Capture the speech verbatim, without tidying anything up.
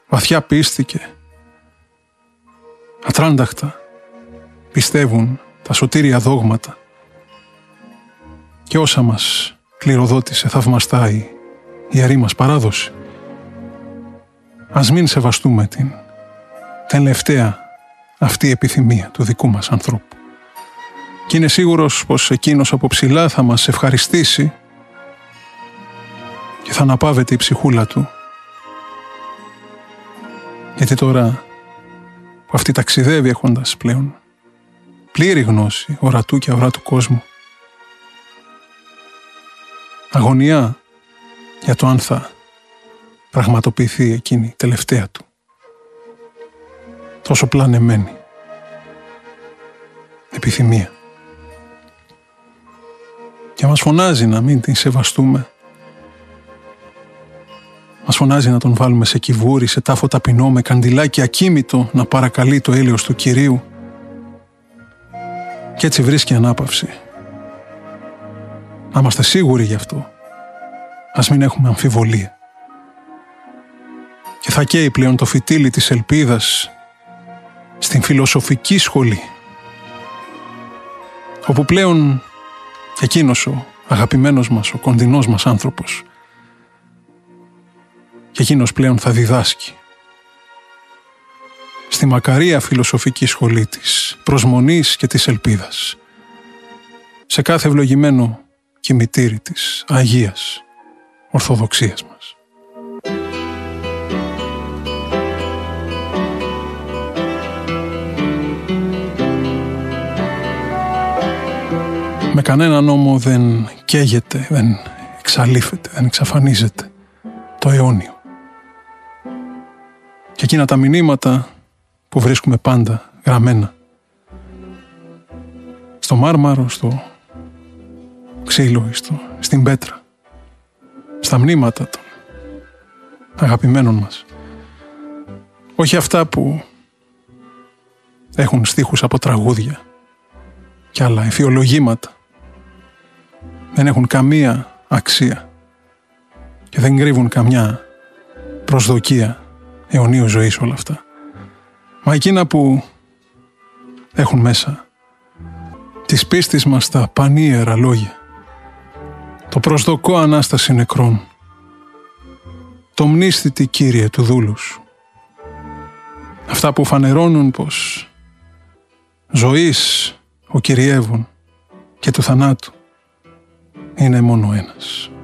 βαθιά πίστη και ατράνταχτα πιστεύουν τα σωτήρια δόγματα και όσα μας κληροδότησε θαυμαστά η ιερή μας παράδοση. Ας μην σεβαστούμε την τελευταία αυτή επιθυμία του δικού μας ανθρώπου. Και είναι σίγουρος πως εκείνος από ψηλά θα μας ευχαριστήσει και θα αναπαύεται η ψυχούλα του, γιατί τώρα που αυτή ταξιδεύει έχοντας πλέον πλήρη γνώση ορατού και αοράτου κόσμου, αγωνιά για το αν θα πραγματοποιηθεί εκείνη η τελευταία του τόσο πλανεμένη επιθυμία. Και μας φωνάζει να μην την σεβαστούμε. Μας φωνάζει να τον βάλουμε σε κυβούρι, σε τάφο ταπεινό, με καντιλάκι ακίμητο να παρακαλεί το έλεος του Κυρίου. Και έτσι βρίσκει ανάπαυση. Να είμαστε σίγουροι γι' αυτό. Ας μην έχουμε αμφιβολία. Και θα καίει πλέον το φυτίλι της ελπίδας στην φιλοσοφική σχολή, όπου πλέον εκείνος ο αγαπημένος μας, ο κοντινός μας άνθρωπος, και εκείνος πλέον θα διδάσκει στη μακαρία φιλοσοφική σχολή της προσμονής και της ελπίδας, σε κάθε ευλογημένο κημητήρι της Αγίας Ορθοδοξίας μας. Με κανένα νόμο δεν καίγεται, δεν εξαλείφεται, δεν εξαφανίζεται το αιώνιο. Και εκείνα τα μηνύματα που βρίσκουμε πάντα γραμμένα στο μάρμαρο, στο ξύλο, στο, στην πέτρα, στα μνήματα των αγαπημένων μας. Όχι αυτά που έχουν στίχους από τραγούδια και άλλα εφιολογήματα. Δεν έχουν καμία αξία και δεν κρύβουν καμιά προσδοκία αιωνίου ζωής όλα αυτά. Μα εκείνα που έχουν μέσα της πίστης μας τα πανίερα λόγια, το προσδοκώ Ανάσταση νεκρών, το μνήσθητη Κύριε του δούλου σου, αυτά που φανερώνουν πως ζωής ο Κυριεύων και του θανάτου είναι μόνο ένας.